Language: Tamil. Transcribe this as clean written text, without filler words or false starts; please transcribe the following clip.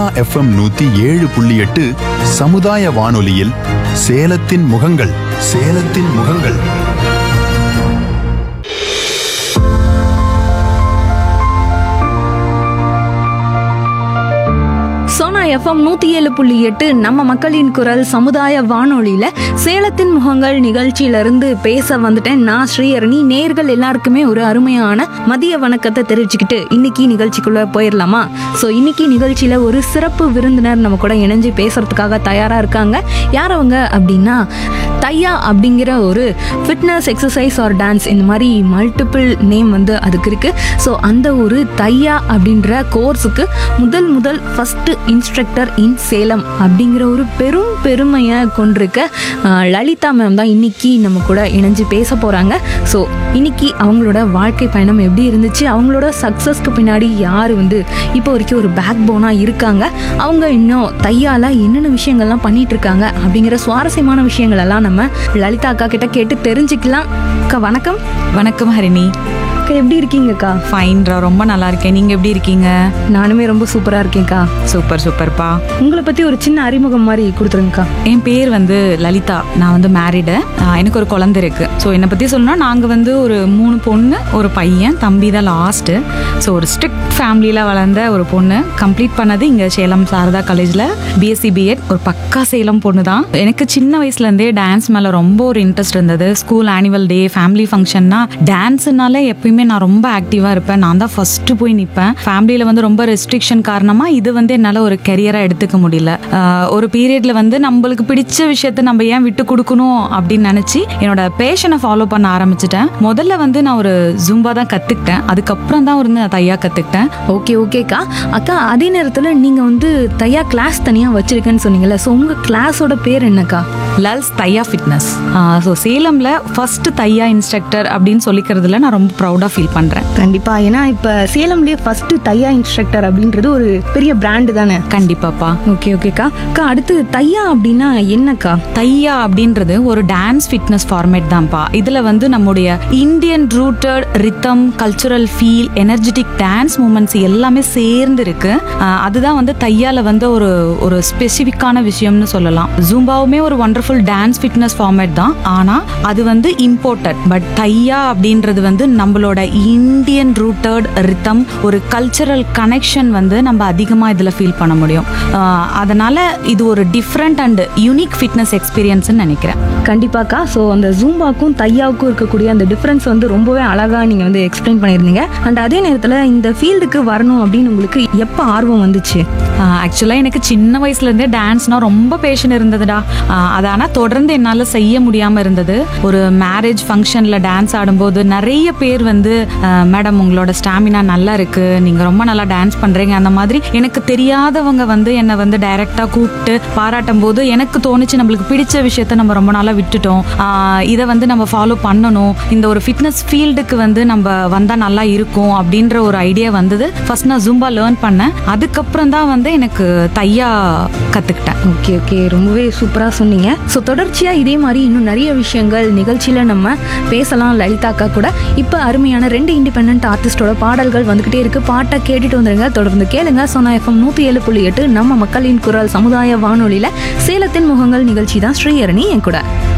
FM 107.8 சமுதாய வானொலியில் சேலத்தின் முகங்கள். சேலத்தின் முகங்கள். சோனா FM 107.8 நம்ம மக்களின் குரல் சமுதாய வானொலியில சேலத்தின் முகங்கள் நிகழ்ச்சியிலிருந்து பேச வந்துட்டேன். நான் ஸ்ரீஹரணி. நேர்கள் எல்லாருக்குமே ஒரு அருமையான மதிய வணக்கத்தை தெரிவிச்சுக்கிட்டு இன்னைக்கு நிகழ்ச்சிக்குள்ள போயிடலாமா? ஸோ இன்னைக்கு நிகழ்ச்சியில ஒரு சிறப்பு விருந்தினர் நம்ம கூட இணைஞ்சு பேசுறதுக்காக தயாரா இருக்காங்க. யார் அவங்க அப்படின்னா, தையா அப்படிங்கிற ஒரு ஃபிட்னஸ் எக்ஸசைஸ் ஆர் டான்ஸ், இந்த மாதிரி மல்டிபிள் நேம் வந்து அதுக்கு இருக்கு. ஸோ அந்த ஒரு தையா அப்படின்ற கோர்ஸுக்கு முதல் ஃபர்ஸ்ட் இன்ஸ்ட்ரக்டர் இன் சேலம் அப்படிங்கிற ஒரு பெருமையை கொண்டிருக்க லலிதா மேம் தான் இன்னைக்கு நம்ம கூட இணைஞ்சு பேச போறாங்க. ஸோ இன்னைக்கு அவங்களோட வாழ்க்கை பயணம் எப்படி இருந்துச்சு, அவங்களோட சக்ஸஸ்க்கு பின்னாடி யார் வந்து இப்போ வரைக்கும் ஒரு பேக் போனா இருக்காங்க, அவங்க இன்னும் தையால என்னென்ன விஷயங்கள்லாம் பண்ணிட்டு இருக்காங்க அப்படிங்கிற சுவாரஸ்யமான விஷயங்கள் எல்லாம் நம்ம லலிதா அக்கா கிட்ட கேட்டு தெரிஞ்சுக்கலாம். அக்கா வணக்கம். வணக்கம் ஹரிணி. எப்படி இருக்கீங்கக்கா? ஃபைன்ரா, ரொம்ப நல்லா இருக்கேன். நீங்க எப்படி இருக்கீங்க? நானுமே ரொம்ப சூப்பரா இருக்கேன்க்கா. சூப்பர்ப்பா. உங்களை பத்தி ஒரு சின்ன அறிமுகம் மாதிரி கொடுத்துருங்கக்கா. என் பேர் வந்து லலிதா. நான் வந்து மேரிடு. எனக்கு ஒரு குழந்தை இருக்கு. ஸோ என்னை பத்தி சொல்லணும்னா, நாங்க வந்து ஒரு 3 பொண்ணு ஒரு பையன், தம்பி தான் லாஸ்ட். ஸோ ஒரு ஸ்ட்ரிக்ட் ஃபேமிலியில வளர்ந்த ஒரு பொண்ணு. கம்ப்ளீட் பண்ணது இங்க சேலம் சாரதா காலேஜ்ல BSc B.Ed. ஒரு பக்கா சேலம் பொண்ணு தான். எனக்கு சின்ன வயசுல இருந்தே டான்ஸ் மேல ரொம்ப ஒரு இன்ட்ரெஸ்ட் இருந்தது. ஸ்கூல் ஆனுவல் டே, ஃபேமிலி ஃபங்க்ஷன்னா டான்ஸ்னால எப்பயுமே நான் ரொம்ப ஆக்டிவா இருப்பேன். நான் தான் ஃபர்ஸ்ட் போய் நிற்பேன். ஃபேமிலியில வந்து ரொம்ப ரெஸ்ட்ரிக்ஷன் காரணமா இது வந்து என்னால ஒரு கெரியரா எடுத்துக்க முடியல. ஒரு பீரியட்ல வந்து நம்மளுக்கு பிடிச்ச விஷயத்த நம்ம ஏன் விட்டு கொடுக்கணும் அப்படின்னு நினைச்சு என்னோட பேஷனை ஃபாலோ பண்ண ஆரம்பிச்சிட்டேன். முதல்ல வந்து நான் ஒரு ஜும்பா தான் கத்துக்கிட்டேன். அதுக்கப்புறம் தான் வந்து நான் தையா கத்துக்கிட்டேன். ஓகேக்கா. அக்கா, அதே நேரத்துல நீங்க வந்து தையா கிளாஸ் தனியா வச்சிருக்கேன்னு சொன்னீங்கல்ல. ஸோ உங்க கிளாஸோட பேர் என்னக்கா? லல்ஸ் தையா ஃபிட்னஸ். ஸோ சேலம்ல ஃபர்ஸ்ட் தையா இன்ஸ்ட்ரக்டர் அப்படின்னு சொல்லிக்கிறதுல நான் ரொம்ப ப்ரௌடா ஃபீல் பண்றேன். கண்டிப்பா. ஏன்னா இப்ப சேலம்லயே ஃபர்ஸ்ட் தையா இன்ஸ்ட்ரக்டர் அப்படின்றது ஒரு பெரிய பிராண்ட் தானே? கண்டிப்பாப்பா. ஓகேக்கா. அக்கா, அடுத்து தையா அப்படின்னா என்னக்கா? தையா அப்படின்றது ஒரு டான்ஸ் ஃபிட்னஸ் ஃபார்மேட் தான்ப்பா. இதுல வந்து நம்முடைய Indian rooted ரித்தம், cultural feel, energetic dance moments எல்லாமே சேர்ந்து இருக்கு. அதுதான் வந்து தையால வந்து ஒரு ஸ்பெசிஃபிக்கான விஷயம்னு சொல்லலாம். ஜூம்பாவுமே ஒரு வண்டர்ஃபுல் டான்ஸ் ஃபிட்னஸ் ஃபார்மேட் தான். ஆனா அது வந்து இம்போர்ட்டட். பட் தையா அப்படின்றது வந்து நம்மளோட இந்தியன் ரூட்டட் ரித்தம், ஒரு கல்ச்சரல் கனெக்ஷன் வந்து நம்ம அதிகமா இதுல ஃபீல் பண்ண முடியும். அதனால இது ஒரு different and unique fitness experience நினைக்கிறேன். கண்டிப்பாக்கா. ஸோ அந்த ஜூம்பாக்கும் தையாவுக்கும் இருக்கக்கூடிய அந்த டிஃபரன்ஸ் வந்து ரொம்பவே அழகா நீங்க வந்து எக்ஸ்பிளைன் பண்ணியிருந்தீங்க. அண்ட் அதே நேரத்தில் இந்த ஃபீல்டுக்கு வரணும் அப்படின்னு உங்களுக்கு எப்போ ஆர்வம் வந்துச்சு? ஆக்சுவலா எனக்கு சின்ன வயசுல இருந்தே டான்ஸ்னா ரொம்ப பேஷன் இருந்ததுடா. அது ஆனா தொடர்ந்து என்னால செய்ய முடியாம இருந்தது. ஒரு மேரேஜ் ஃபங்க்ஷன்ல டான்ஸ் ஆடும்போது நிறைய பேர் வந்து, மேடம் உங்களோட ஸ்டாமினா நல்லா இருக்கு, நீங்க ரொம்ப நல்லா டான்ஸ் பண்றீங்க, அந்த மாதிரி எனக்கு தெரியாதவங்க வந்து என்னை வந்து டைரக்டா கூப்பிட்டு பாராட்டும் போது எனக்கு தோணுச்சு, நம்மளுக்கு பிடிச்ச விஷயத்த நம்ம ரொம்ப நாளா விட்டுட்டோம், இதை வந்து நம்ம ஃபாலோ பண்ணணும், இந்த ஒரு ஃபிட்னஸ் ஃபீல்டுக்கு வந்து நம்ம வந்தா நல்லா இருக்கும் அப்படின்ற ஒரு ஐடியா வந்தது. ஃபர்ஸ்ட் நான் ஜும்பா லேர்ன் பண்ணேன். அதுக்கப்புறம் தான் வந்து எனக்கு தையா கத்துக்கிட்டேன். ஓகே, ரொம்பவே சூப்பரா சொன்னீங்க. ஸோ தொடர்ச்சியா இதே மாதிரி இன்னும் நிறைய விஷயங்கள் நிகழ்ச்சியில நம்ம பேசலாம் லலிதா அக்கா கூட. இப்போ அருமையான 2 இண்டிபெண்டன்ட் ஆர்டிஸ்டோட பாடல்கள் வந்துகிட்டே இருக்கு. பாட்டை கேட்டுட்டு வந்துருங்க. தொடர்ந்து கேளுங்க. சோனா FM 107.8 நம்ம மக்களின் குரல் சமுதாய வானொலியில சேலத்தின் முகங்கள் நிகழ்ச்சி தான். ஸ்ரீஹரணி என் கூட.